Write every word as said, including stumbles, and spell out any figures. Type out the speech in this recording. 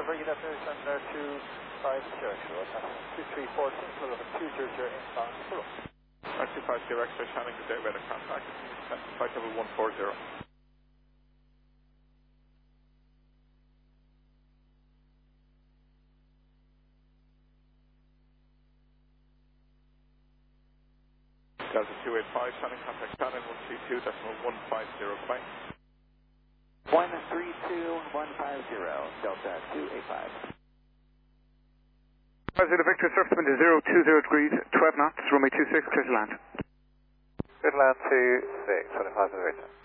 very good afternoon, Center two five zero, two three four six, level two zero zero inbound, follow. R two five zero, X-ray Shannon, good day, weather contact, flight level one four zero. Delta two eight five, Shannon, contact Shannon, one three two decimal one five zero, goodbye. one three two one five zero, Delta two eight five. Zulu Victor, surface wind is zero two zero degrees, twelve knots, runway two six, clear to land. Good land two six, twenty-five to the right.